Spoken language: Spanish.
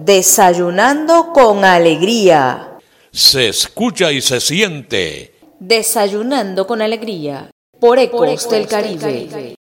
Desayunando con alegría. Se escucha y se siente. Desayunando con alegría. Por Ecos del Caribe.